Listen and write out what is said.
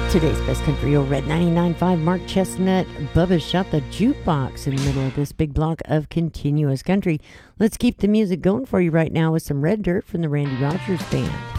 Today's best country, Old Red 99.5, Mark Chestnut. Bubba shot the jukebox in the middle of this big block of continuous country. Let's keep the music going for you right now with some Red Dirt from the Randy Rogers Band.